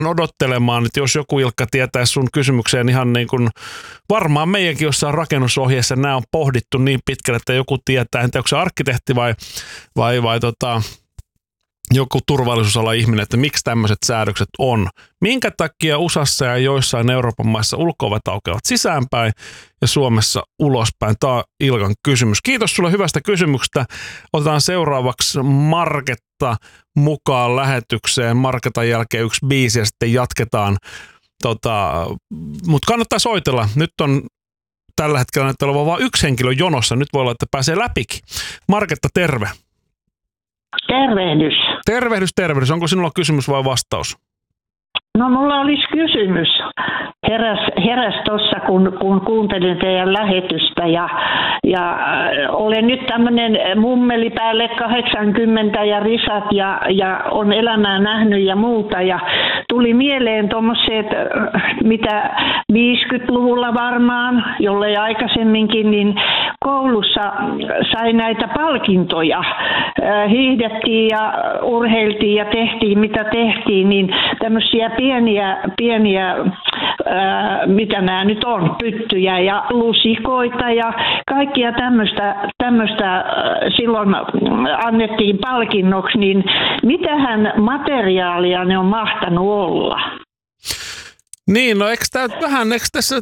odottelemaan, että jos joku Ilkka tietäisi sun kysymykseen ihan niin kuin, varmaan meidänkin jossain rakennusohjeessa nämä on pohdittu niin pitkälle, että joku tietää, en tiedä, onko se arkkitehti vai joku turvallisuusala ihminen, että miksi tämmöiset säädökset on. Minkä takia USAssa ja joissain Euroopan maissa ulko-ovet aukeavat sisäänpäin ja Suomessa ulospäin? Tämä on Ilkan kysymys. Kiitos sulle hyvästä kysymyksestä. Otetaan seuraavaksi Marketta mukaan lähetykseen. Marketan jälkeen yksi biisi ja sitten jatketaan. Mutta kannattaa soitella. Nyt on tällä hetkellä näyttää olevan vain yksi henkilö jonossa. Nyt voi olla, että pääsee läpikin. Marketta, terve. Tervehdys. Tervehdys. Onko sinulla kysymys vai vastaus? No mulla olisi kysymys. Heräs tuossa, kun kuuntelin teidän lähetystä ja olen nyt tämmöinen mummeli päälle 80 ja risat ja on elämää nähnyt ja muuta ja tuli mieleen tuommoiset, mitä 50-luvulla varmaan, jollei aikaisemminkin, niin koulussa sai näitä palkintoja. Hiihdettiin ja urheiltiin ja tehtiin mitä tehtiin, niin tämmöisiä pieniä mitä nämä nyt on, pyttyjä ja lusikoita ja kaikkia tämmöistä silloin annettiin palkinnoksi, niin mitähän materiaalia ne on mahtanut olla? Niin, no eikö tässä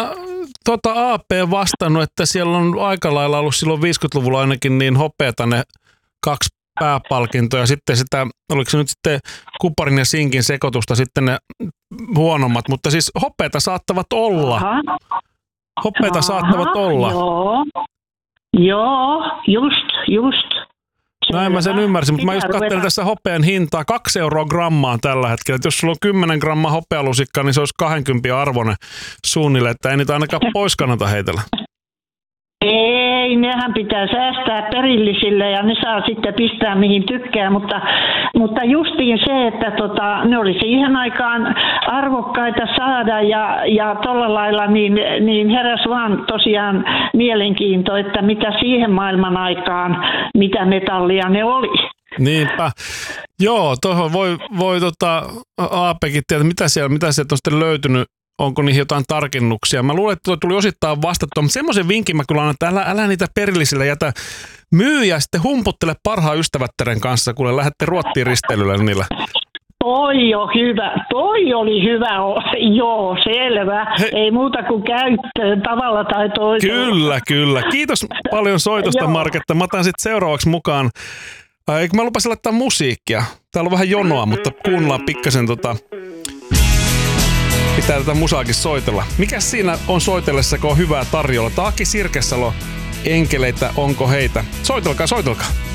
AP vastannut, että siellä on aika lailla ollut silloin 50-luvulla ainakin niin hopeata ne 2 pääpalkintoja, sitten sitä, oliko se nyt sitten kuparin ja sinkin sekoitusta, sitten ne huonommat, mutta siis hopeata saattavat olla. Hopeata saattavat olla. Joo, just. Näin mä sen ymmärsin, mutta mä just katselin tässä hopean hintaa, 2 euroa grammaan tällä hetkellä. Että jos sulla on 10 grammaa hopealusikkaa, niin se olisi 20 arvoinen suunnilleen, että ei niitä ainakaan pois kannata heitellä. Ei, nehän pitää säästää perillisille ja ne saa sitten pistää mihin tykkää, mutta justiin se, että ne oli siihen aikaan arvokkaita saada ja tolla lailla niin heräs vaan tosiaan mielenkiinto, että mitä siihen maailman aikaan, mitä metallia ne oli. Niinpä. Joo, tuohon voi Aapekin tietää, mitä sieltä on sitten löytynyt. Onko niihin jotain tarkennuksia? Mä luulen, että tuo tuli osittain vastattua, mutta semmoisen vinkin mä kyllä annan, että älä niitä perillisille jätä myyjä, sitten humputtele parhaan ystävättären kanssa, kun lähdette Ruottiin risteilylle niillä. Toi oli hyvä, joo, selvä. Ei muuta kuin käyttöön tavalla tai toisella. Kyllä. Kiitos paljon soitosta, Marketta. Mä otan sitten seuraavaksi mukaan. Eikö mä lupasin laittaa musiikkia? Täällä on vähän jonoa, mutta kuunnellaan pikkasen pitää tätä musaakin soitella. Mikäs siinä on soitellessa, kun on hyvää tarjolla? Aki Sirkesalo, enkeleitä, onko heitä? Soitelkaa.